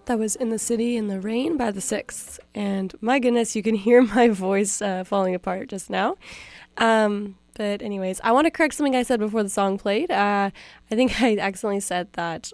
That was In the City in the Rain by The Sixth. And my goodness, you can hear my voice falling apart just now. But anyways, I want to correct something I said before the song played. I think I accidentally said that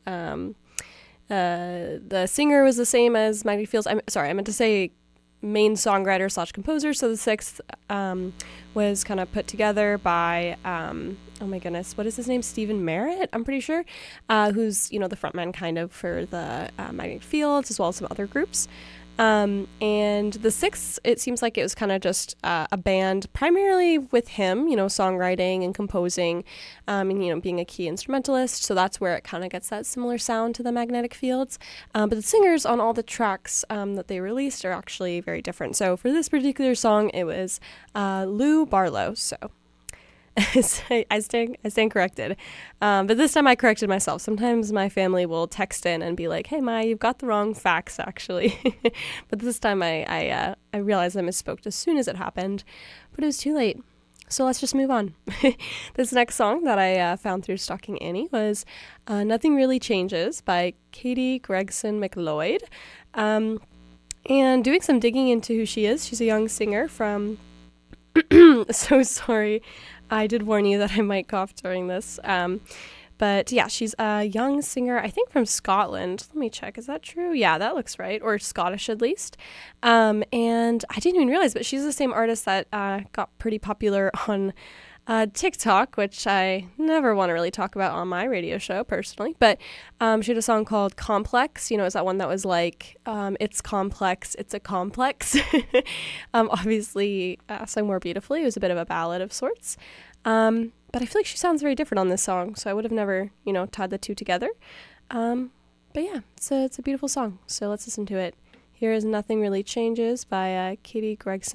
the singer was the same as Magnetic Fields. I'm sorry, I meant to say main songwriter slash composer. So The Sixth was kind of put together by, oh my goodness, what is his name? Stephen Merritt, I'm pretty sure, who's, the frontman kind of for the Magnetic Fields as well as some other groups. And The Sixth, it seems like it was kind of just a band primarily with him, songwriting and composing, and, being a key instrumentalist. So that's where it kind of gets that similar sound to the Magnetic Fields. But the singers on all the tracks that they released are actually very different. So for this particular song, it was Lou Barlow. So I stand corrected. But this time I corrected myself. Sometimes my family will text in and be like, "Hey, Ma, you've got the wrong facts, actually." But this time I realized I misspoke as soon as it happened, but it was too late. So let's just move on. This next song that I found through Stalking Annie was Nothing Really Changes by Katie Gregson McLeod. And doing some digging into who she is, she's a young singer from... So sorry. I did warn you that I might cough during this. But yeah, she's a young singer, I think from Scotland. Let me check. Is that true? Yeah, that looks right. Or Scottish at least. And I didn't even realize, but she's the same artist that got pretty popular on TikTok, which I never want to really talk about on my radio show personally. But she had a song called Complex. Is that one that was like, it's complex, it's a complex. Obviously, sung more beautifully. It was a bit of a ballad of sorts. But I feel like she sounds very different on this song, so I would have never, tied the two together. But yeah, it's a beautiful song, so let's listen to it. Here is Nothing Really Changes by Katie Gregson